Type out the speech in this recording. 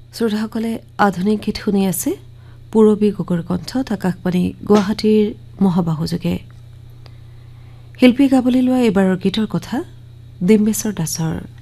শ্ৰোতাসকলে আধুনিক গীত শুনি আছে পূৰবী গগৈৰ কণ্ঠত আকাশবাণী গুৱাহাটীৰ মহাবাহুযোগে। শিল্পী গাবলৈ লোৱা এইবাৰৰ গীতৰ কথা ডিম্বেশ্বৰ দাসৰ।